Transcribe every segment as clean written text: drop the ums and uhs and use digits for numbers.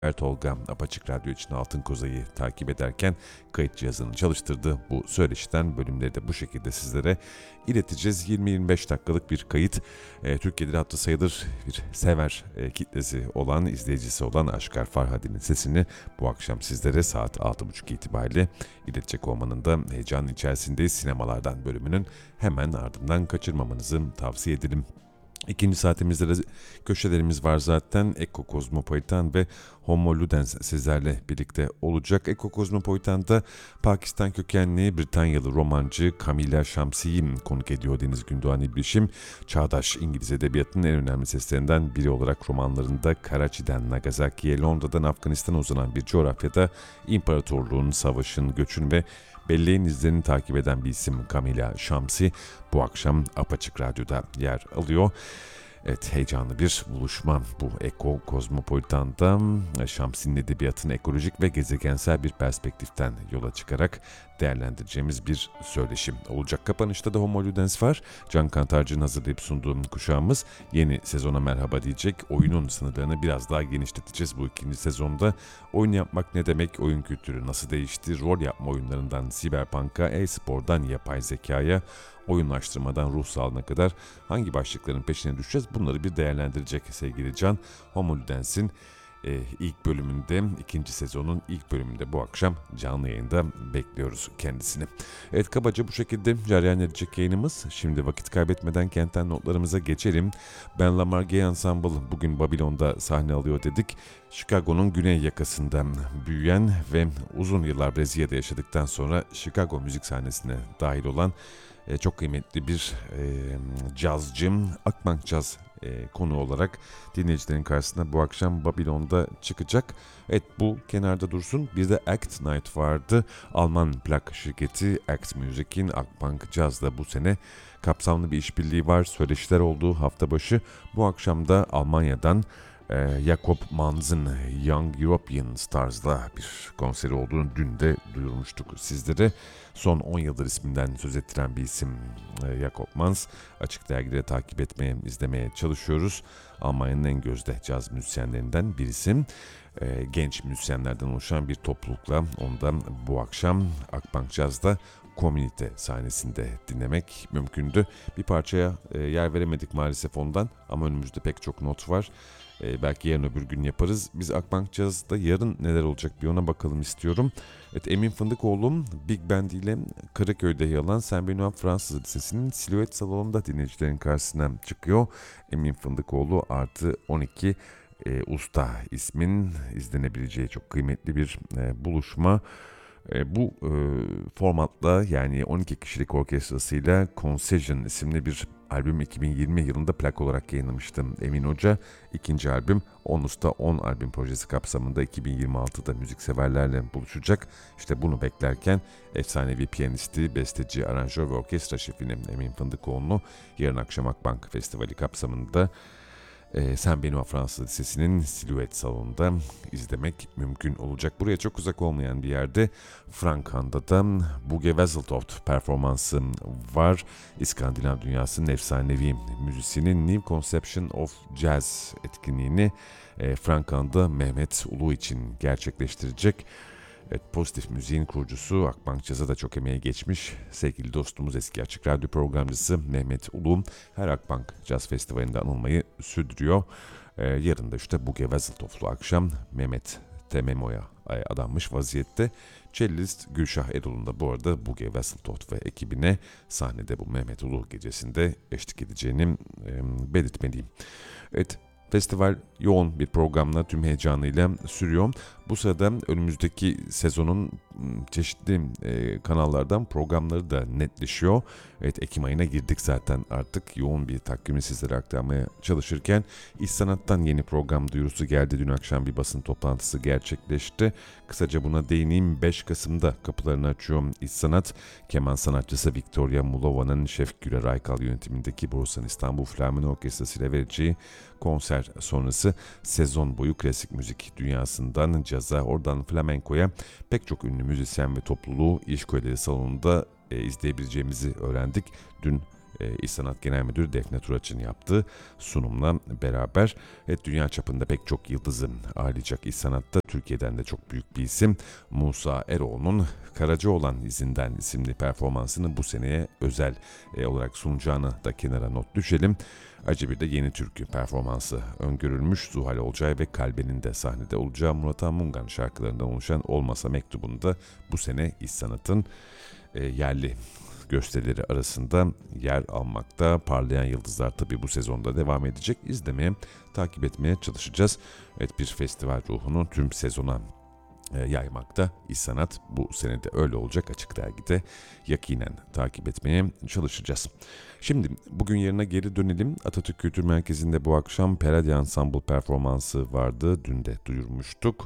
Tolga Apaçık Radyo için Altın Koza'yı takip ederken kayıt cihazını çalıştırdı. Bu söyleşiden bölümleri de bu şekilde sizlere ileteceğiz. 20-25 dakikalık bir kayıt. Türkiye'de hatta sayılır bir sever kitlesi olan, izleyicisi olan Aşkar Farhadi'nin sesini bu akşam sizlere saat 6.30 itibariyle iletecek olmanın da heyecanı içerisindeyiz. Sinemalardan bölümünün hemen ardından kaçırmamanızı tavsiye edelim. İkinci saatimizde de köşelerimiz var zaten. Eko Kozmopolitan ve Homo Ludens sizlerle birlikte olacak. Eko Kozmopolitan'da Pakistan kökenli Britanyalı romancı Kamila Shamsi'yi konuk ediyor Deniz Gündoğan İbrişim. Çağdaş İngiliz edebiyatının en önemli seslerinden biri olarak romanlarında Karachi'den Nagasaki'ye, Londra'dan Afganistan'a uzanan bir coğrafyada imparatorluğun, savaşın, göçün ve belleğin izlerini takip eden bir isim Kamila Shamsi bu akşam Apaçık Radyo'da yer alıyor. Evet, heyecanlı bir buluşma bu Eko Kozmopolitan'da. Shamsi'nin edebiyatını ekolojik ve gezegensel bir perspektiften yola çıkarak değerlendireceğimiz bir söyleşim olacak. Kapanışta da Homo Ludens var. Can Kantarcı'nın hazırlayıp sunduğum kuşağımız yeni sezona merhaba diyecek. Oyunun sınırlarını biraz daha genişleteceğiz bu ikinci sezonda. Oyun yapmak ne demek? Oyun kültürü nasıl değişti? Rol yapma oyunlarından Cyberpunk'a, e-spordan yapay zekaya, oyunlaştırmadan ruh sağlığına kadar hangi başlıkların peşine düşeceğiz? Bunları bir değerlendirecek sevgili Can. Homo Ludens'in ilk bölümünde, ikinci sezonun ilk bölümünde bu akşam canlı yayında bekliyoruz kendisini. Evet, kabaca bu şekilde cereyan edecek yayınımız. Şimdi vakit kaybetmeden kentten notlarımıza geçelim. Ben Lamar Gay Ensemble bugün Babilon'da sahne alıyor dedik. Chicago'nun güney yakasında büyüyen ve uzun yıllar Brezilya'da yaşadıktan sonra Chicago müzik sahnesine dahil olan çok kıymetli bir cazcı, Akbank Caz konu olarak dinleyicilerin karşısına bu akşam Babilon'da çıkacak. Evet, bu kenarda dursun. Bir de Act Night vardı. Alman plak şirketi Act Music'in Akbank Caz'da bu sene kapsamlı bir işbirliği var. Söyleşiler olduğu hafta başı. Bu akşam da Almanya'dan Jakob Manz'ın Young European Stars'da bir konseri olduğunu dün de duyurmuştuk sizlere. Son 10 yıldır isminden söz ettiren bir isim Jakob Manz. Açık Dergi'de takip etmeye, izlemeye çalışıyoruz. Almanya'nın en gözde caz müzisyenlerinden birisi. Genç müzisyenlerden oluşan bir toplulukla ondan bu akşam Akbank Caz'da Komünite sahnesinde dinlemek mümkündü. Bir parçaya yer veremedik maalesef ondan ama önümüzde pek çok not var. Belki yarın öbür gün yaparız. Biz Akbank Caz'da yarın neler olacak bir ona bakalım istiyorum. Evet, Emin Fındıkoğlu Big Band ile Karaköy'de yer alan Saint Benoît Fransız Lisesi'nin Silhouette Salonu'nda dinleyicilerin karşısına çıkıyor. Emin Fındıkoğlu artı 12 usta ismin izlenebileceği çok kıymetli bir buluşma. Bu formatla, yani 12 kişilik orkestrasıyla Concession isimli bir albüm 2020 yılında plak olarak yayınlamıştım Emin Hoca. İkinci albüm 10 Usta 10 albüm projesi kapsamında 2026'da müzikseverlerle buluşacak. İşte bunu beklerken efsanevi piyanisti, besteci, aranjör ve orkestra şefini Emin Fındıkoğlu'nu yarın akşam Akbank Festivali kapsamında Saint Benoît Fransız Lisesi'nin Silhouette Salonu'nda izlemek mümkün olacak. Buraya çok uzak olmayan bir yerde Frankhanda'da Bugge Wesseltoft performansı var. İskandinav dünyasının efsanevi müzisyeni New Conception of Jazz etkinliğini Frankhanda Mehmet Ulu için gerçekleştirecek. Evet, pozitif müziğin kurucusu, Akbank Caz'a da çok emeği geçmiş sevgili dostumuz, eski Açık Radyo programcısı Mehmet Ulu her Akbank Caz Festivali'nde anılmayı sürdürüyor. Yarın da işte Bugge Wesseltoft'lu akşam Mehmet Tememo'ya adanmış vaziyette. Cellist Gülşah Erol'un da bu arada Bugge Wesseltoft ve ekibine sahnede bu Mehmet Ulu gecesinde eşlik edeceğini belirtmeliyim. Evet, festival yoğun bir programla tüm heyecanıyla sürüyor. Bu sırada önümüzdeki sezonun çeşitli kanallardan programları da netleşiyor. Evet, Ekim ayına girdik zaten, artık yoğun bir takvimi sizlere aktarmaya çalışırken İş Sanat'tan yeni program duyurusu geldi. Dün akşam bir basın toplantısı gerçekleşti. Kısaca buna değineyim. 5 Kasım'da kapılarını açıyor İş Sanat. Keman sanatçısı Victoria Mulova'nın Şef Güler Aykal yönetimindeki Bursa İstanbul Filarmoni Orkestrası ile vereceği konser sonrası sezon boyu klasik müzik dünyasından caza, oradan flamenkoya pek çok ünlü müzisyen ve topluluğu İş Köyleri Salonu'nda izleyebileceğimizi öğrendik. Dün İş Sanat Genel Müdürü Defne Turaç'ın yaptığı sunumla beraber dünya çapında pek çok yıldızı ağırlayacak İş Sanat'ta Türkiye'den de çok büyük bir isim Musa Eroğlu'nun Karacaoğlan izinden isimli performansını bu seneye özel olarak sunacağını da kenara not düşelim. Ayrıca bir de yeni türkü performansı öngörülmüş. Zuhal Olcay ve Kalbe'nin de sahnede olacağı Murat Han Mungan şarkılarından oluşan Olmasa Mektubunda bu sene İş Sanat'ın yerli gösterileri arasında yer almakta. Parlayan Yıldızlar tabii bu sezonda devam edecek. İzlemeye, takip etmeye çalışacağız. Evet, bir festival ruhunu tüm sezona yaymakta. İş Sanat bu senede öyle olacak. Açık Dergi'de yakinen takip etmeye çalışacağız. Şimdi bugün yerine geri dönelim. Atatürk Kültür Merkezi'nde bu akşam Peradi Ensemble performansı vardı. Dün de duyurmuştuk.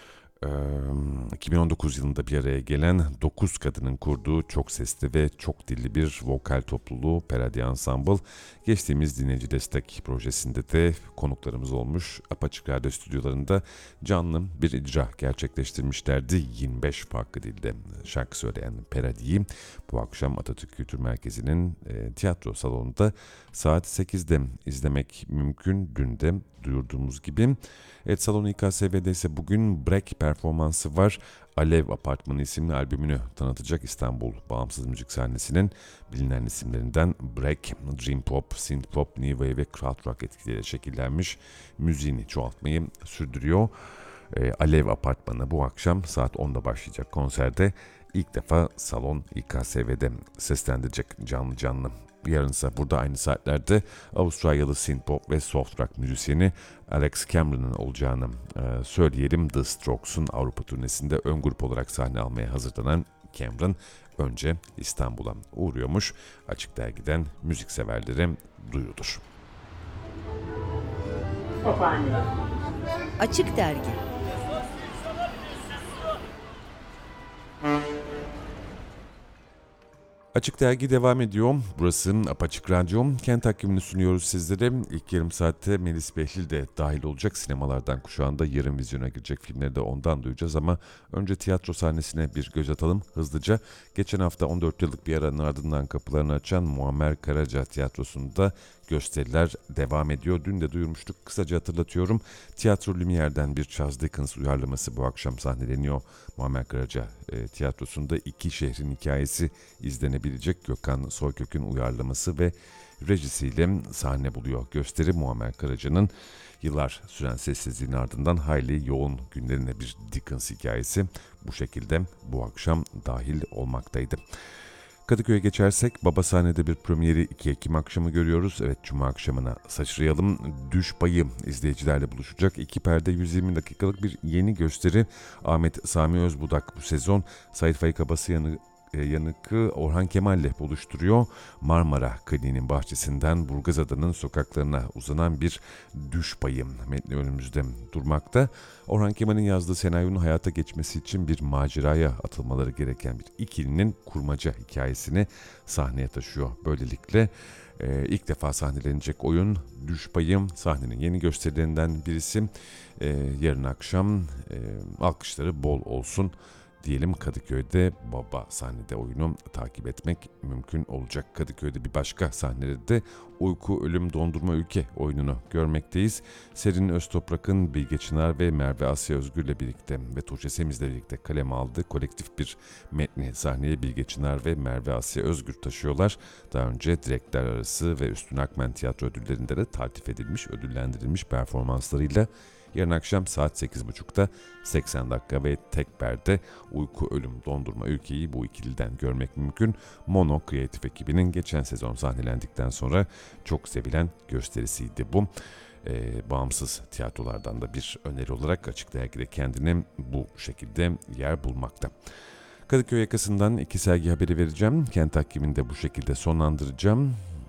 2019 yılında bir araya gelen 9 kadının kurduğu çok sesli ve çok dilli bir vokal topluluğu Peradi Ensemble. Geçtiğimiz dinleyici destek projesinde de konuklarımız olmuş. Apaçık Radyo stüdyolarında canlı bir icra gerçekleştirmişlerdi. 25 farklı dilde şarkı söyleyen Peradi'yi bu akşam Atatürk Kültür Merkezi'nin tiyatro salonunda saat 8'de izlemek mümkün. Dün de duyurduğumuz gibi. Evet, Salon İKSV'de ise bugün Break performansı var. Alev Apartmanı isimli albümünü tanıtacak İstanbul Bağımsız Müzik Sahnesi'nin bilinen isimlerinden Break, Dream Pop, Synth Pop, New Wave ve Crowd Rock etkileriyle şekillenmiş müziğini çoğaltmayı sürdürüyor. Alev Apartmanı bu akşam saat 10'da başlayacak konserde ilk defa Salon İKSV'de seslendirecek canlı canlı. Yarın ise burada aynı saatlerde Avustralyalı synthpop ve soft rock müzisyeni Alex Cameron'ın olacağını söyleyelim. The Strokes'un Avrupa turnesinde ön grup olarak sahne almaya hazırlanan Cameron önce İstanbul'a uğruyormuş. Açık Dergi'den müzikseverlere duyurulur. Açık Dergi. Açık Dergi devam ediyor. Burası Apaçık Radyo. Kent takvimini sunuyoruz sizlere. İlk yarım saatte Melis Behlil de dahil olacak. Sinemalardan kuşağında yarın vizyona girecek filmleri de ondan duyacağız ama önce tiyatro sahnesine bir göz atalım hızlıca. Geçen hafta 14 yıllık bir aranın ardından kapılarını açan Muammer Karaca Tiyatrosu'nda gösteriler devam ediyor. Dün de duyurmuştuk. Kısaca hatırlatıyorum. Tiyatro Lumière'den bir Charles Dickens uyarlaması bu akşam sahneleniyor. Muammer Karaca Tiyatrosu'nda iki şehrin hikayesi izlenebilecek. Gökhan Soykök'ün uyarlaması ve rejisiyle sahne buluyor. Gösteri Muammer Karaca'nın yıllar süren sessizliğin ardından hayli yoğun günlerine bir Dickens hikayesi bu şekilde bu akşam dahil olmaktaydı. Kadıköy'e geçersek Baba sahnede bir premieri 2 Ekim akşamı görüyoruz. Evet, Cuma akşamına sıçrayalım. Düş Payı izleyicilerle buluşacak. 2 perde 120 dakikalık bir yeni gösteri. Ahmet Sami Özbudak bu sezon Sait Faik Abasıyan'ı yanıkı Orhan Kemal'le buluşturuyor. Marmara Kliniğinin bahçesinden Burgazada'nın sokaklarına uzanan bir düş payı metni önümüzde durmakta. Orhan Kemal'in yazdığı senaryonun hayata geçmesi için bir maceraya atılmaları gereken bir ikilinin kurmaca hikayesini sahneye taşıyor. Böylelikle ilk defa sahnelenecek oyun Düş Payı sahnenin yeni gösterilerinden birisi. Yarın akşam alkışları bol olsun diyelim. Kadıköy'de Baba sahnede oyunu takip etmek mümkün olacak. Kadıköy'de bir başka sahnede de Uyku, Ölüm, Dondurma, Ülke oyununu görmekteyiz. Serin Öztoprak'ın Bilge Çınar ve Merve Asya Özgür'le birlikte ve Tuğçe Semiz'le birlikte kaleme aldığı kolektif bir metni sahneye Bilge Çınar ve Merve Asya Özgür taşıyorlar. Daha önce Direkler Arası ve Üstün Akmen Tiyatro Ödülleri'nde de taltif edilmiş, ödüllendirilmiş performanslarıyla yarın akşam saat 8.30'da 80 dakika ve tek perde Uyku, Ölüm, Dondurma, Ülkeyi bu ikiliden görmek mümkün. Mono Kreatif ekibinin geçen sezon sahnelendikten sonra çok sevilen gösterisiydi bu. Bağımsız tiyatrolardan da bir öneri olarak Açık Dergi'de kendine bu şekilde yer bulmakta. Kadıköy yakasından 2 sergi haberi vereceğim. Kent takvimini de bu şekilde sonlandıracağım.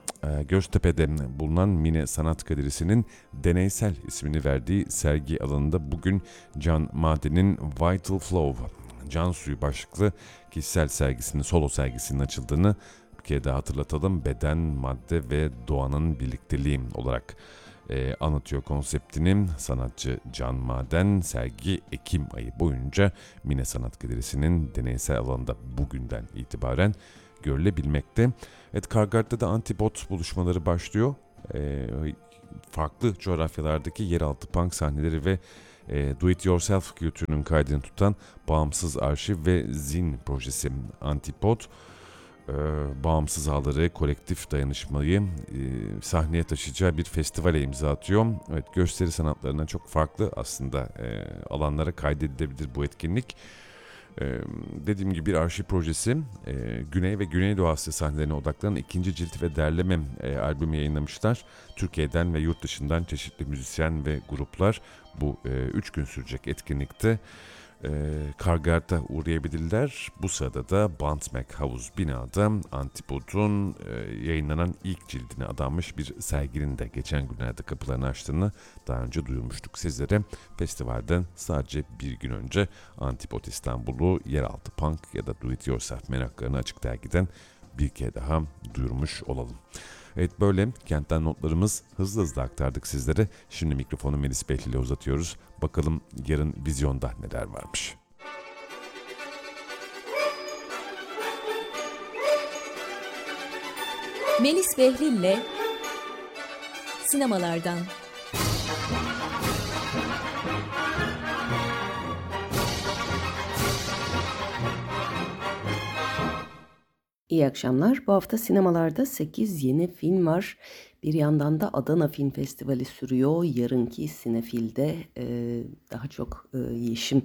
Göztepe'de bulunan Mine Sanat Galerisi'nin deneysel ismini verdiği sergi alanında bugün Can Maden'in Vital Flow, Can Suyu başlıklı kişisel sergisinin, solo sergisinin açıldığını bir kere daha hatırlatalım. Beden, madde ve doğanın birlikteliği olarak anlatıyor konseptini. Sanatçı Can Maden sergi Ekim ayı boyunca Mine Sanat Galerisi'nin deneysel alanda bugünden itibaren görülebilmekte. Evet, Kargard'da da antibot buluşmaları başlıyor. Farklı coğrafyalardaki yeraltı punk sahneleri ve do it yourself kültürünün kaydını tutan bağımsız arşiv ve zin projesi Antipod, bağımsız ağları, kolektif dayanışmayı sahneye taşıyacağı bir festivale imza atıyor. Evet, gösteri sanatlarına çok farklı aslında alanlara kaydedilebilir bu etkinlik. Dediğim gibi bir arşiv projesi. Güney ve Güneydoğu Asya sahnelerine odaklanan ikinci cilt ve derleme albümü yayınlamışlar. Türkiye'den ve yurt dışından çeşitli müzisyen ve gruplar bu 3 gün sürecek etkinlikte Kargard'a uğrayabilirler. Bu sırada da Bandmek House binada Antipod'un yayınlanan ilk cildine adanmış bir serginin de geçen günlerde kapılarını açtığını daha önce duyurmuştuk sizlere. Festivalden sadece bir gün önce Antipod İstanbul'u yeraltı punk ya da do it yourself meraklarını Açık Dergi'den bir kere daha duyurmuş olalım. Evet, böyle kentten notlarımız hızlı hızlı aktardık sizlere. Şimdi mikrofonu Melis Behli ile uzatıyoruz. Bakalım yarın vizyonda neler varmış. Melis Behli ile sinemalardan. İyi akşamlar. Bu hafta sinemalarda 8 yeni film var. Bir yandan da Adana Film Festivali sürüyor. Yarınki Sinefil'de daha çok Yeşim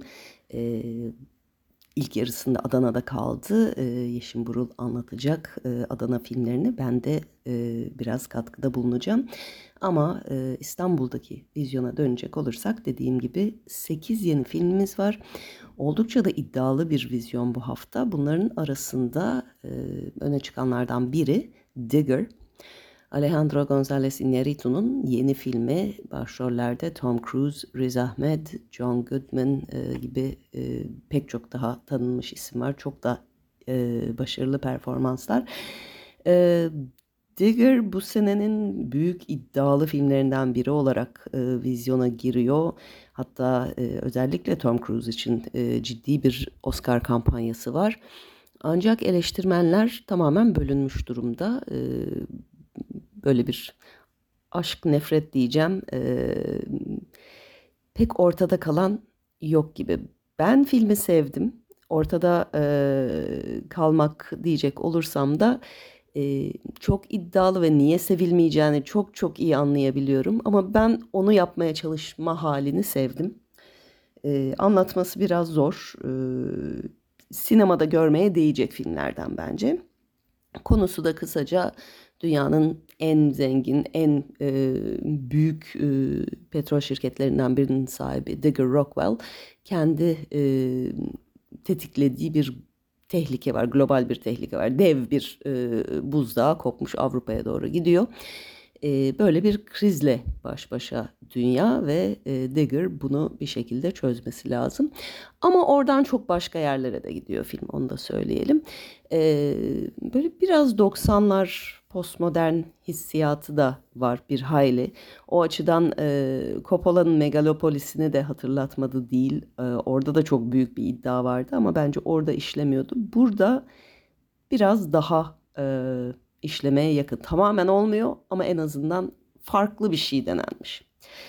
ilk yarısında Adana'da kaldı. Yeşim Burul anlatacak Adana filmlerini. Ben de biraz katkıda bulunacağım. Ama İstanbul'daki vizyona dönecek olursak dediğim gibi 8 yeni filmimiz var. Oldukça da iddialı bir vizyon bu hafta. Bunların arasında öne çıkanlardan biri Digger. Alejandro González Iñárritu'nun yeni filmi, başrollerde Tom Cruise, Riz Ahmed, John Goodman gibi pek çok daha tanınmış isim var. Çok da başarılı performanslar. Digger bu senenin büyük iddialı filmlerinden biri olarak vizyona giriyor. Hatta özellikle Tom Cruise için ciddi bir Oscar kampanyası var. Ancak eleştirmenler tamamen bölünmüş durumda. Böyle bir aşk nefret diyeceğim. Pek ortada kalan yok gibi. Ben filmi sevdim. Ortada kalmak diyecek olursam da çok iddialı ve niye sevilmeyeceğini çok çok iyi anlayabiliyorum. Ama ben onu yapmaya çalışma halini sevdim. Anlatması biraz zor. Sinemada görmeye değecek filmlerden bence. Konusu da kısaca dünyanın en zengin, en büyük petrol şirketlerinden birinin sahibi Digger Rockwell kendi tetiklediği bir tehlike var, global bir tehlike var. Dev bir buzdağı kopmuş, Avrupa'ya doğru gidiyor. Böyle bir krizle baş başa dünya ve Digger bunu bir şekilde çözmesi lazım. Ama oradan çok başka yerlere de gidiyor film, onu da söyleyelim. Böyle biraz 90'lar postmodern hissiyatı da var bir hayli. O açıdan Coppola'nın Megalopolis'ini de hatırlatmadı değil. Orada da çok büyük bir iddia vardı ama bence orada işlemiyordu. Burada biraz daha işlemeye yakın. Tamamen olmuyor ama en azından farklı bir şey denenmiş.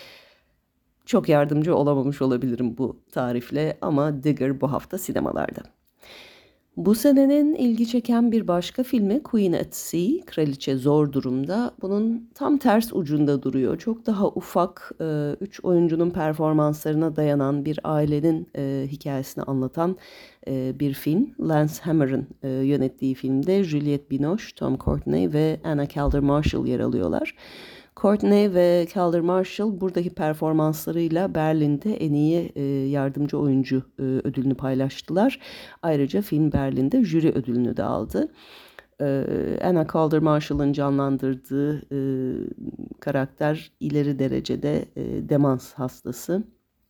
Çok yardımcı olamamış olabilirim bu tarifle ama Digger bu hafta sinemalarda. Bu senenin ilgi çeken bir başka filmi Queen at Sea, Kraliçe Zor Durumda. Bunun tam ters ucunda duruyor. Çok daha ufak, 3 oyuncunun performanslarına dayanan bir ailenin hikayesini anlatan bir film. Lance Hammer'ın yönettiği filmde Juliette Binoche, Tom Courtenay ve Anna Calder-Marshall yer alıyorlar. Courtenay ve Calder-Marshall buradaki performanslarıyla Berlin'de en iyi yardımcı oyuncu ödülünü paylaştılar. Ayrıca film Berlin'de jüri ödülünü de aldı. Anna Calder-Marshall'ın canlandırdığı karakter ileri derecede demans hastası.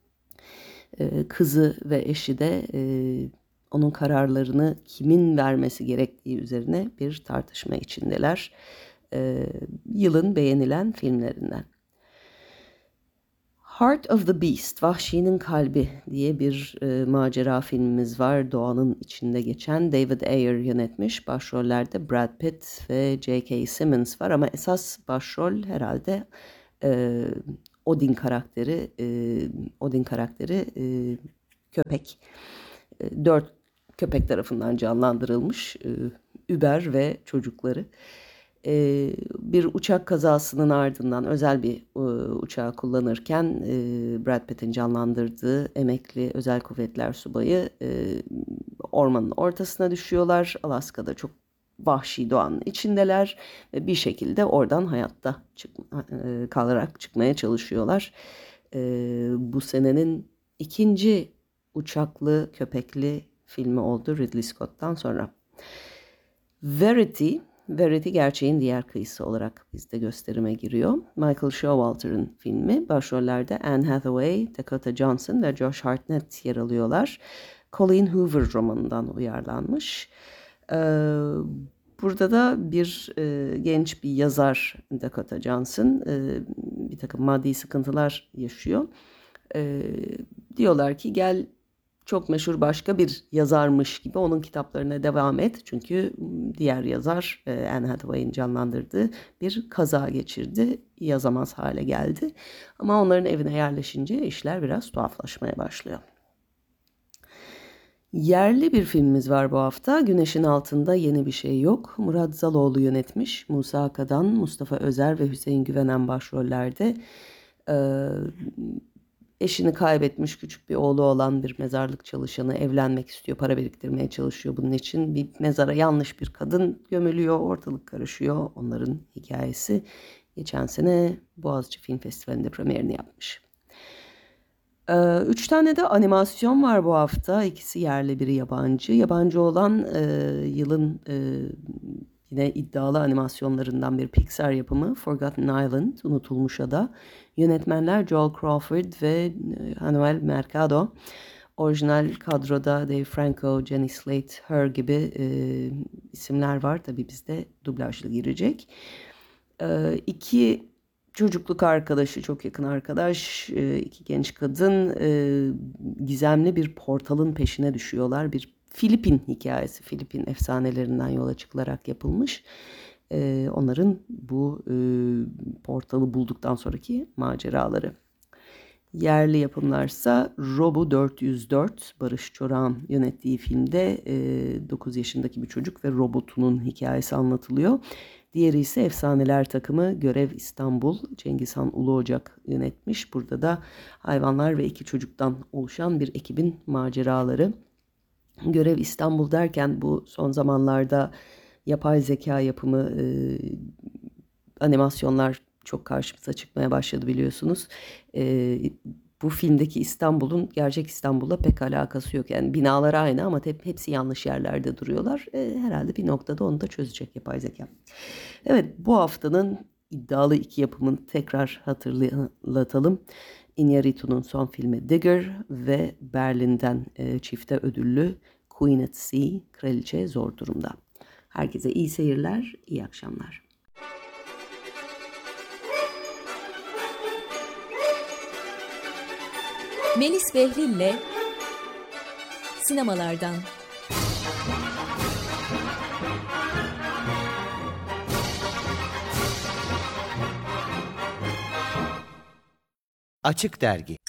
Kızı ve eşi de onun kararlarını kimin vermesi gerektiği üzerine bir tartışma içindeler. Yılın beğenilen filmlerinden. Heart of the Beast, Vahşinin Kalbi diye bir macera filmimiz var. Doğanın içinde geçen, David Ayer yönetmiş. Başrollerde Brad Pitt ve J.K. Simmons var ama esas başrol herhalde Odin karakteri. Odin karakteri köpek. 4 köpek tarafından canlandırılmış. Uber ve çocukları. Bir uçak kazasının ardından özel bir uçağı kullanırken Brad Pitt'in canlandırdığı emekli özel kuvvetler subayı ormanın ortasına düşüyorlar. Alaska'da çok vahşi doğanın içindeler ve bir şekilde oradan hayatta kalarak çıkmaya çalışıyorlar. Bu senenin ikinci uçaklı köpekli filmi oldu Ridley Scott'tan sonra. Verity gerçeğin diğer kıyısı olarak bizde gösterime giriyor. Michael Showalter'ın filmi. Başrollerde Anne Hathaway, Dakota Johnson ve Josh Hartnett yer alıyorlar. Colleen Hoover romanından uyarlanmış. Burada da bir genç bir yazar Dakota Johnson bir takım maddi sıkıntılar yaşıyor. Diyorlar ki gel çok meşhur başka bir yazarmış gibi onun kitaplarına devam et. Çünkü diğer yazar Anne Hathaway'in canlandırdığı bir kaza geçirdi. Yazamaz hale geldi. Ama onların evine yerleşince işler biraz tuhaflaşmaya başlıyor. Yerli bir filmimiz var bu hafta. Güneşin Altında Yeni Bir Şey Yok. Murat Zaloğlu yönetmiş. Musa Akadan, Mustafa Özer ve Hüseyin Güvenen başrollerde. Eşini kaybetmiş küçük bir oğlu olan bir mezarlık çalışanı evlenmek istiyor, para biriktirmeye çalışıyor bunun için. Bir mezara yanlış bir kadın gömülüyor, ortalık karışıyor. Onların hikayesi geçen sene Boğaziçi Film Festivali'nde premierini yapmış. 3 tane de animasyon var bu hafta. İkisi yerli, biri yabancı. Yabancı olan yılın yine iddialı animasyonlarından bir Pixar yapımı Forgotten Island, Unutulmuş Ada. Yönetmenler Joel Crawford ve Manuel Mercado. Orijinal kadroda Dave Franco, Jenny Slate, Her gibi isimler var. Tabii bizde dublajlı girecek. İki çocukluk arkadaşı, çok yakın arkadaş, iki genç kadın gizemli bir portalın peşine düşüyorlar. Bir Filipin hikayesi, Filipin efsanelerinden yola çıkılarak yapılmış. Onların bu portalı bulduktan sonraki maceraları. Yerli yapımlarsa Robo 404, Barış Çorak'ın yönettiği filmde 9 yaşındaki bir çocuk ve robotunun hikayesi anlatılıyor. Diğeri ise Efsaneler Takımı, Görev İstanbul, Cengizhan Uluocak yönetmiş. Burada da hayvanlar ve iki çocuktan oluşan bir ekibin maceraları. Görev İstanbul derken bu son zamanlarda yapay zeka yapımı animasyonlar çok karşımıza çıkmaya başladı biliyorsunuz. Bu filmdeki İstanbul'un gerçek İstanbul'la pek alakası yok. Yani binalar aynı ama hepsi yanlış yerlerde duruyorlar. Herhalde bir noktada onu da çözecek yapay zeka. Evet, bu haftanın iddialı iki yapımını tekrar hatırlatalım. Iñárritu'nun son filmi Digger ve Berlin'den çifte ödüllü Queen at Sea, Kraliçe Zor Durumda. Herkese iyi seyirler, iyi akşamlar. Melis Behlil'le sinemalardan. Açık Dergi